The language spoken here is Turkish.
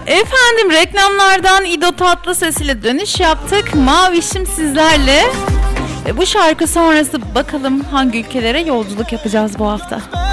Efendim reklamlardan İdo Tatlıses ile dönüş yaptık. Mavişim sizlerle. Bu şarkı sonrası bakalım hangi ülkelere yolculuk yapacağız bu hafta.